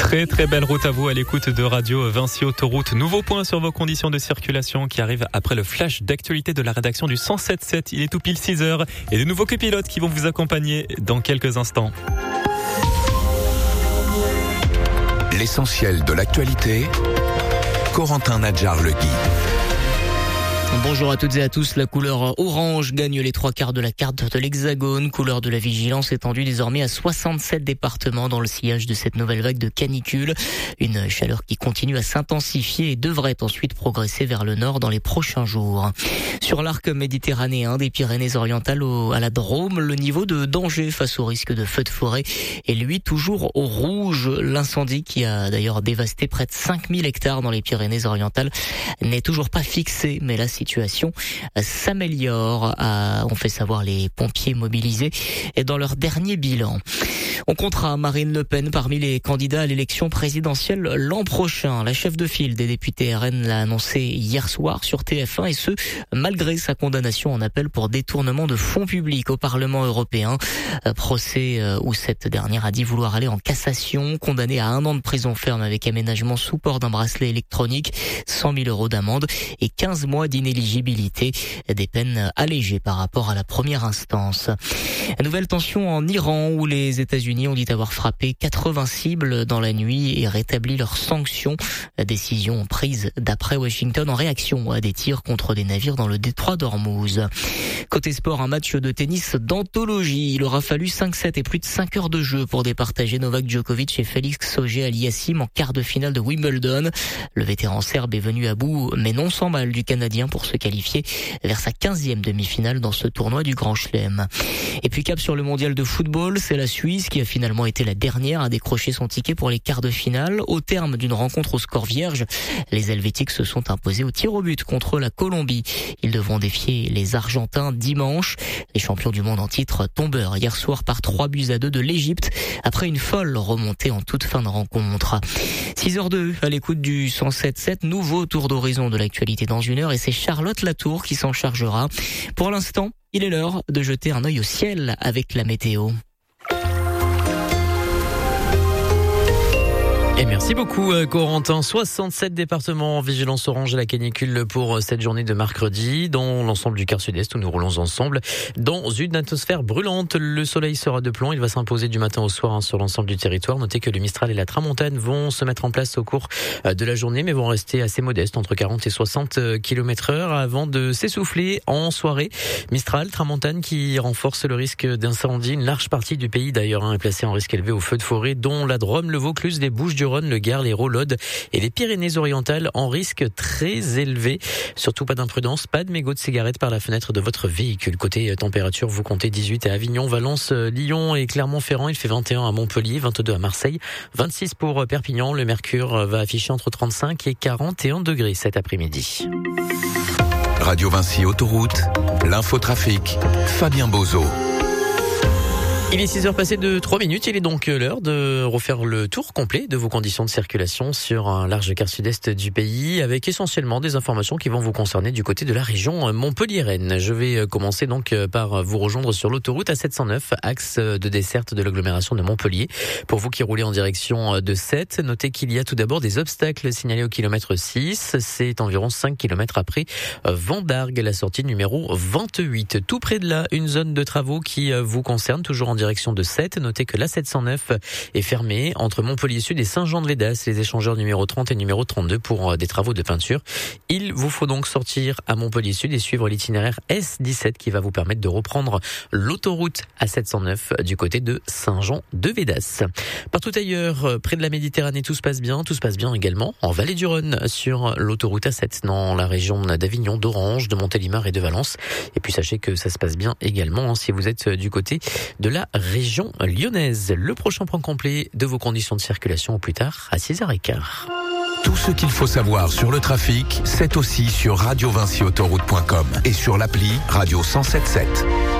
Très très belle route à vous à l'écoute de Radio Vinci Autoroute. Nouveau point sur vos conditions de circulation qui arrive après le flash d'actualité de la rédaction du 107.7. Il est tout pile 6h et de nouveaux copilotes qui vont vous accompagner dans quelques instants. L'essentiel de l'actualité, Corentin Nadjar-Legui. Bonjour à toutes et à tous. La couleur orange gagne les 3/4 de la carte de l'Hexagone. Couleur de la vigilance étendue désormais à 67 départements dans le sillage de cette nouvelle vague de canicule. Une chaleur qui continue à s'intensifier et devrait ensuite progresser vers le nord dans les prochains jours. Sur l'arc méditerranéen des Pyrénées-Orientales à la Drôme, le niveau de danger face au risque de feu de forêt est lui toujours au rouge. L'incendie qui a d'ailleurs dévasté près de 5000 hectares dans les Pyrénées-Orientales n'est toujours pas fixé, mais la situation s'améliore, ont fait savoir les pompiers mobilisés et dans leur dernier bilan. On comptera Marine Le Pen parmi les candidats à l'élection présidentielle l'an prochain. La chef de file des députés RN l'a annoncé hier soir sur TF1 et ce, malgré sa condamnation en appel pour détournement de fonds publics au Parlement européen. Procès où cette dernière a dit vouloir aller en cassation, condamnée à 1 an de prison ferme avec aménagement sous port d'un bracelet électronique, 100 000 € d'amende et 15 mois d'inéligibilité, des peines allégées par rapport à la première instance. Nouvelle tension en Iran où les États-Unis ont dit avoir frappé 80 cibles dans la nuit et rétabli leurs sanctions. Décision prise d'après Washington en réaction à des tirs contre des navires dans le détroit d'Ormuz. Côté sport, un match de tennis d'anthologie. Il aura fallu 5-7 et plus de 5 heures de jeu pour départager Novak Djokovic et Félix Auger-Aliassime en quart de finale de Wimbledon. Le vétéran serbe est venu à bout, mais non sans mal, du Canadien pour se qualifier vers sa 15e demi-finale dans ce tournoi du Grand Chelem. Et puis cap sur le mondial de football, c'est la Suisse qui a finalement été la dernière à décrocher son ticket pour les quarts de finale. Au terme d'une rencontre au score vierge, les Helvétiques se sont imposés au tir au but contre la Colombie. Ils devront défier les Argentins dimanche. Les champions du monde en titre tombeurs hier soir par 3-2 de l'Égypte après une folle remontée en toute fin de rencontre. 6h02 à l'écoute du 107.7, nouveau tour d'horizon de l'actualité dans 1 heure et c'est Charlotte Latour qui s'en chargera. Pour l'instant, il est l'heure de jeter un œil au ciel avec la météo. Et merci beaucoup Corentin. 67 départements en vigilance orange à la canicule pour cette journée de mercredi dans l'ensemble du quart sud-est où nous roulons ensemble dans une atmosphère brûlante. Le soleil sera de plomb, il va s'imposer du matin au soir sur l'ensemble du territoire. Notez que le Mistral et la Tramontane vont se mettre en place au cours de la journée mais vont rester assez modestes entre 40 et 60 km/h avant de s'essouffler en soirée. Mistral, Tramontane qui renforce le risque d'incendie. Une large partie du pays d'ailleurs est placée en risque élevé au feu de forêt dont la Drôme, le Vaucluse, les Bouches-du-Rhône, le Gard, les l'Hérault et les Pyrénées-Orientales en risque très élevé. Surtout pas d'imprudence, pas de mégots de cigarettes par la fenêtre de votre véhicule. Côté température, vous comptez 18 à Avignon, Valence, Lyon et Clermont-Ferrand. Il fait 21 à Montpellier, 22 à Marseille, 26 pour Perpignan. Le mercure va afficher entre 35 et 41 degrés cet après-midi. Radio Vinci Autoroute, l'infotrafic, Fabien Bozo. Il est 6h passées de 3 minutes. Il est donc l'heure de refaire le tour complet de vos conditions de circulation sur un large quart sud-est du pays avec essentiellement des informations qui vont vous concerner du côté de la région Montpellier-Rennes. Je vais commencer donc par vous rejoindre sur l'autoroute A709, axe de desserte de l'agglomération de Montpellier. Pour vous qui roulez en direction de Sète, notez qu'il y a tout d'abord des obstacles signalés au kilomètre 6. C'est environ 5 km après Vendargues, la sortie numéro 28. Tout près de là, une zone de travaux qui vous concerne, toujours en direction de Sète. Notez que l'A709 est fermée entre Montpellier Sud et Saint-Jean-de-Védas, les échangeurs numéro 30 et numéro 32 pour des travaux de peinture. Il vous faut donc sortir à Montpellier Sud et suivre l'itinéraire S17 qui va vous permettre de reprendre l'autoroute A709 du côté de Saint-Jean-de-Védas. Partout ailleurs, près de la Méditerranée, tout se passe bien également en Vallée du Rhône sur l'autoroute A7 dans la région d'Avignon, d'Orange, de Montélimar et de Valence. Et puis sachez que ça se passe bien également si vous êtes du côté de la région lyonnaise. Le prochain point complet de vos conditions de circulation au plus tard à 6h15. Tout ce qu'il faut savoir sur le trafic, c'est aussi sur radiovinciautoroute.com et sur l'appli Radio 107.7.